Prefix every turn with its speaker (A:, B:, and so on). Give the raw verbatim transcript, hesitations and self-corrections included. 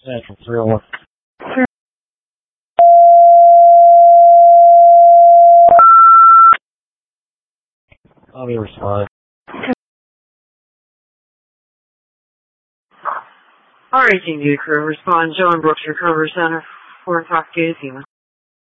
A: Central three oh one. I'll be responding.
B: All right, Team Crew, respond. Joan Brooks Recovery Center, four o'clock Tuesday.